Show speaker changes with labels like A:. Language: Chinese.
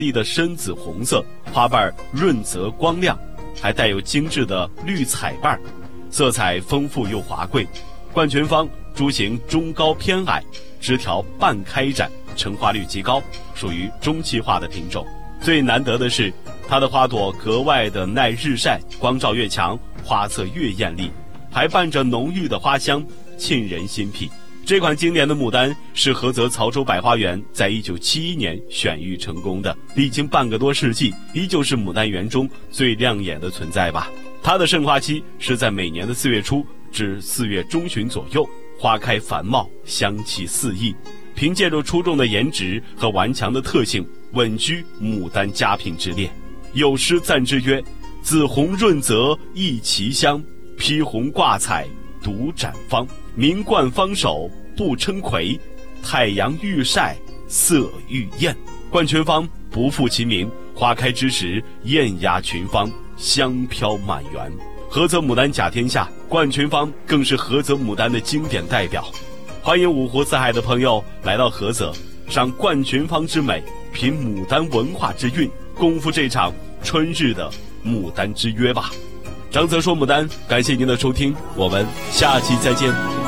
A: 丽的深紫红色，花瓣润泽光亮，还带有精致的绿彩瓣，色彩丰富又华贵。冠群芳株型中高偏矮，枝条半开展，成花率极高，属于中期花的品种。最难得的是，它的花朵格外的耐日晒，光照越强，花色越艳丽，还伴着浓郁的花香，沁人心脾。这款经典的牡丹是菏泽曹州百花园在1971年选育成功的，历经半个多世纪，依旧是牡丹园中最亮眼的存在吧。它的盛花期是在每年的4月初至4月中旬左右，花开繁茂，香气四溢，凭借着出众的颜值和顽强的特性，稳居牡丹佳品之列。有诗赞之曰：紫红润泽一奇香，披红挂彩独展芳，名冠芳手不称魁，太阳愈晒色愈艳。冠群芳不负其名，花开之时艳压群芳，香飘满园。菏泽牡丹甲天下，冠群芳更是菏泽牡丹的经典代表。欢迎五湖四海的朋友来到菏泽，赏冠群芳之美，品牡丹文化之韵，共赴这场春日的牡丹之约吧。张泽说牡丹，感谢您的收听，我们下期再见。